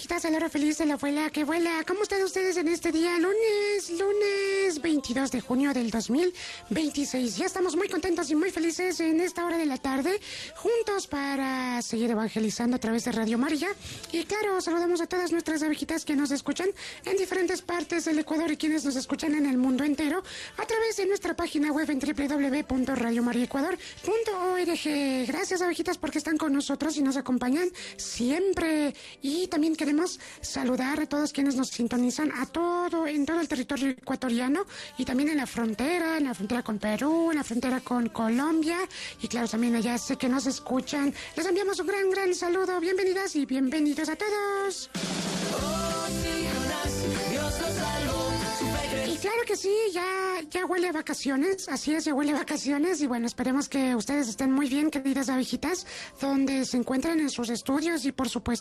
abejitas de la hora feliz de la abuela que vuela. ¿Cómo están ustedes en este día? Lunes 22 de junio del 2026. Ya estamos muy contentos y muy felices en esta hora de la tarde, juntos para seguir evangelizando a través de Radio María. Y claro, saludamos a todas nuestras abejitas que nos escuchan en diferentes partes del Ecuador y quienes nos escuchan en el mundo entero a través de nuestra página web en www.radiomariaecuador.org. Gracias, abejitas, porque están con nosotros y nos acompañan siempre. Y también queremos saludar a todos quienes nos sintonizan en todo el territorio ecuatoriano y también en la frontera con Perú, en la frontera con Colombia y claro, también allá sé que nos escuchan. Les enviamos un gran saludo. Bienvenidas y bienvenidos a todos. Y claro que sí, ya huele a vacaciones, así es, ya huele a vacaciones y bueno, esperemos que ustedes estén muy bien, queridas abejitas, donde se encuentren en sus estudios y por supuesto